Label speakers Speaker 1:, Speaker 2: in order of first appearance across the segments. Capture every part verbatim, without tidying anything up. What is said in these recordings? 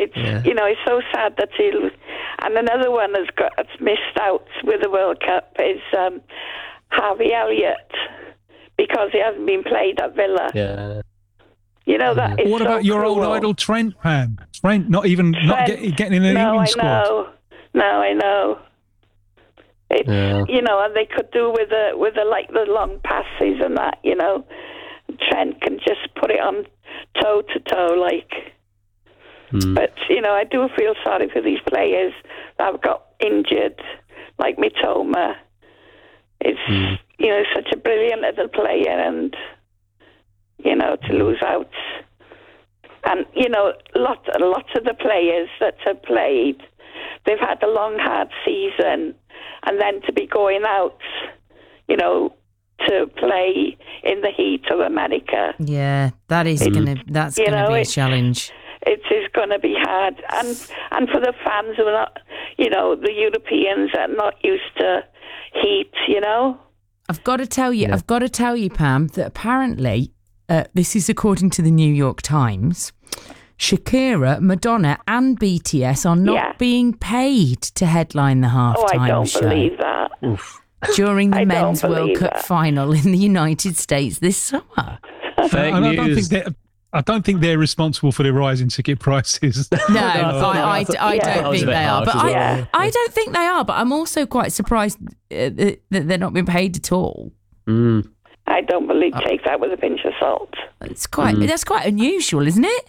Speaker 1: It's
Speaker 2: Yeah.
Speaker 1: you know, it's so sad that he'll. And another one has got that's missed out with the World Cup is um, Harvey Elliott, because he hasn't been played at Villa.
Speaker 2: Yeah.
Speaker 1: You know that.
Speaker 3: Yeah.
Speaker 1: Is
Speaker 3: What
Speaker 1: so
Speaker 3: about your
Speaker 1: cruel.
Speaker 3: old idol Trent, Pam? Trent not even not
Speaker 1: Trent,
Speaker 3: get, getting in the
Speaker 1: no,
Speaker 3: England
Speaker 1: I
Speaker 3: squad.
Speaker 1: know. No, I know. It's,
Speaker 2: Yeah.
Speaker 1: you know, and they could do with the with the like the long passes and that. You know, Trent can just put it on toe to toe, like.
Speaker 2: Mm.
Speaker 1: But you know, I do feel sorry for these players that have got injured, like Mitoma. It's
Speaker 2: Mm.
Speaker 1: you know such a brilliant little player, and you know to lose out. And you know, lot lots of the players that have played, they've had a long hard season, and then to be going out, you know, to play in the heat of America.
Speaker 4: Yeah, that is
Speaker 1: It-
Speaker 4: gonna that's
Speaker 1: you
Speaker 4: gonna
Speaker 1: know,
Speaker 4: be a
Speaker 1: it-
Speaker 4: challenge.
Speaker 1: It is going to be hard, and and for the fans who are not, you know, the Europeans are not used to heat, you know.
Speaker 4: I've got to tell you,
Speaker 2: Yeah.
Speaker 4: I've got to tell you, Pam, that apparently, uh, this is according to the New York Times, Shakira, Madonna, and B T S are not
Speaker 1: Yeah.
Speaker 4: being paid to headline the halftime
Speaker 1: Oh, I don't
Speaker 4: show
Speaker 1: believe that.
Speaker 4: during the
Speaker 1: I don't
Speaker 4: Men's World
Speaker 1: believe
Speaker 4: Cup
Speaker 1: that.
Speaker 4: final in the United States this summer.
Speaker 2: Fake
Speaker 3: And I don't think
Speaker 2: news.
Speaker 3: they're, I don't think they're responsible for the rising ticket prices.
Speaker 4: No, I, I, I, I
Speaker 1: Yeah.
Speaker 4: don't
Speaker 2: That was
Speaker 4: think
Speaker 2: a bit
Speaker 4: they are.
Speaker 2: harsh
Speaker 4: But
Speaker 2: as
Speaker 4: I,
Speaker 1: well.
Speaker 4: I don't think they are. But I'm also quite surprised uh, that that they're not being paid at all.
Speaker 2: Mm.
Speaker 1: I don't believe. Take that with a pinch of salt.
Speaker 4: It's quite
Speaker 2: Mm.
Speaker 4: that's quite unusual, isn't it?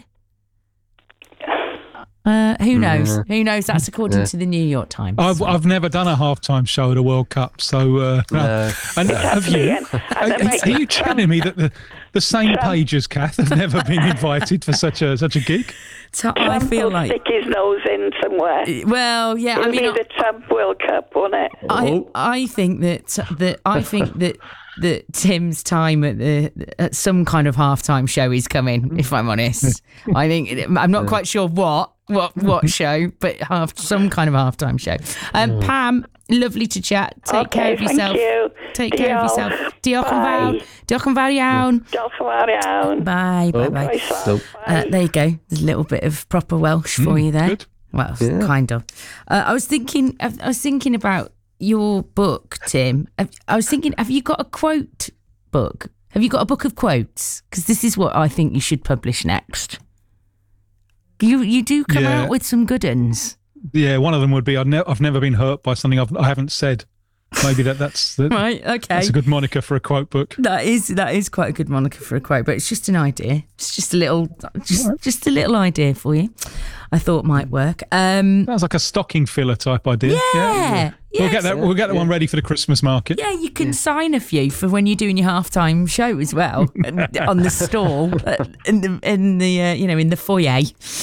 Speaker 4: Uh, who knows?
Speaker 2: Yeah.
Speaker 4: Who knows? That's according
Speaker 2: Yeah.
Speaker 4: to the New York Times.
Speaker 3: I've, I've never done a halftime show at a World Cup, so uh,
Speaker 2: No.
Speaker 3: and have you?
Speaker 1: Brilliant.
Speaker 3: Are,
Speaker 1: And then
Speaker 3: are
Speaker 1: make
Speaker 3: you
Speaker 1: Trump-
Speaker 3: telling me that the, the same
Speaker 1: Trump-
Speaker 3: pages, Kath, have never been invited for such a such a gig?
Speaker 4: So I
Speaker 1: Trump
Speaker 4: feel
Speaker 1: will
Speaker 4: like,
Speaker 1: stick his nose in somewhere.
Speaker 4: well, yeah.
Speaker 1: It'll
Speaker 4: I mean,
Speaker 1: be the Trump World Cup, won't it?
Speaker 4: I,
Speaker 2: Oh.
Speaker 4: I think that that I think that that Tim's time at the at some kind of halftime show is coming. If I'm honest, I think I'm not quite sure what what what show, but half some kind of halftime show. Um, Pam, lovely to chat. Take
Speaker 1: Okay,
Speaker 4: care of
Speaker 1: thank
Speaker 4: yourself.
Speaker 1: you.
Speaker 4: Take care of
Speaker 1: Diolch.
Speaker 4: yourself. Diolch yn fawr.
Speaker 1: Bye.
Speaker 4: Diolch yn fawr iawn.
Speaker 1: Diolch yn fawr iawn.
Speaker 4: Bye. Bye.
Speaker 2: Oh.
Speaker 4: Bye.
Speaker 1: Croeso.
Speaker 2: So-
Speaker 4: Uh, there you go. There's a little bit of proper Welsh for you there.
Speaker 3: Good.
Speaker 4: Well,
Speaker 2: Yeah.
Speaker 4: kind of. Uh, I was thinking. I I was thinking about your book, Tim. I I was thinking, have you got a quote book? Have you got a book of quotes? Because this is what I think you should publish next. You you do come
Speaker 3: Yeah.
Speaker 4: out with some good uns.
Speaker 3: Yeah, one of them would be I've, ne- I've never been hurt by something I've, I haven't said. Maybe that that's the,
Speaker 4: Right. Okay.
Speaker 3: that's a good moniker for a quote book.
Speaker 4: That is that is quite a good moniker for a quote, but it's just an idea. It's just a little, just just a little idea for you. I thought might work. Um,
Speaker 3: Sounds like a stocking filler type idea.
Speaker 4: yeah,
Speaker 3: We'll
Speaker 4: yes.
Speaker 3: get that. We'll get that one ready for the Christmas market.
Speaker 4: Yeah, you can sign a few for when you're doing your halftime show as well and- on the stall uh, in the in the uh, you know in the foyer.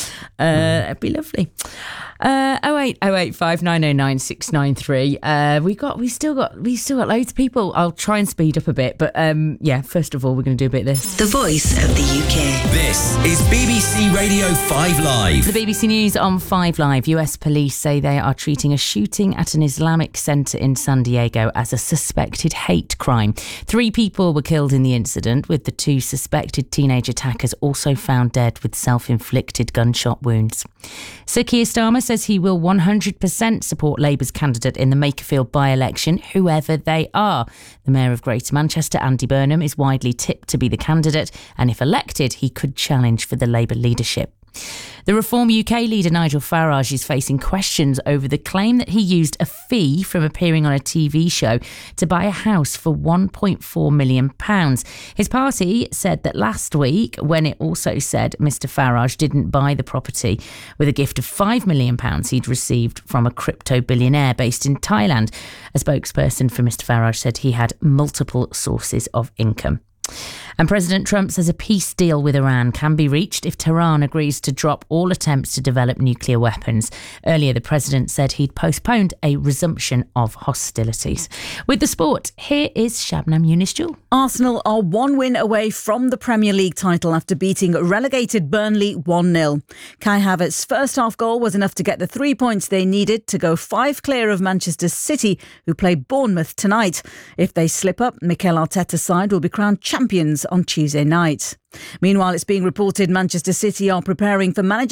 Speaker 4: Uh, it'd be lovely. Uh, oh eight oh eight five nine oh nine six nine three. Uh, we got we still got we still got loads of people. I'll try and speed up a bit, but um, yeah. First of all, we're going to do a bit of this.
Speaker 5: The voice of the U K.
Speaker 6: This is B B C Radio five Live.
Speaker 4: The B B C News on five Live. U S police say they are treating a shooting at an Islamic centre in San Diego as a suspected hate crime. Three people were killed in the incident, with the two suspected teenage attackers also found dead with self-inflicted gunshot wounds. Sir Keir Starmer says he will one hundred percent support Labour's candidate in the Makerfield by-election, whoever they are. The Mayor of Greater Manchester, Andy Burnham, is widely tipped to be the candidate, and if elected, he could challenge for the Labour leadership. The Reform U K leader Nigel Farage is facing questions over the claim that he used a fee from appearing on a T V show to buy a house for one point four million pounds. His party said that last week, when it also said Mr Farage didn't buy the property with a gift of five million pounds he'd received from a crypto billionaire based in Thailand. A spokesperson for Mr Farage said he had multiple sources of income. And President Trump says a peace deal with Iran can be reached if Tehran agrees to drop all attempts to develop nuclear weapons. Earlier, the president said he'd postponed a resumption of hostilities. With the sport, here is Shabnam Yunis-Jul.
Speaker 7: Arsenal are one win away from the Premier League title after beating relegated Burnley one nil. Kai Havertz's first half goal was enough to get the three points they needed to go five clear of Manchester City, who play Bournemouth tonight. If they slip up, Mikel Arteta's side will be crowned champions on Tuesday night. Meanwhile, it's being reported Manchester City are preparing for manager